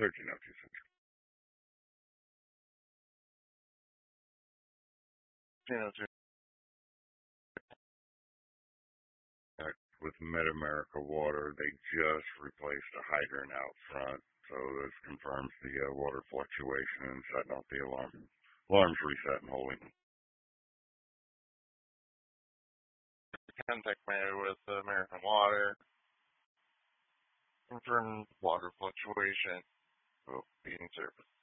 1302 Central. With Mid-America Water, they just replaced a hydrant out front, so this confirms the water fluctuation and setting off the alarm. Alarm's reset and holding. Contact me with American Water. Confirm water fluctuation will be in service.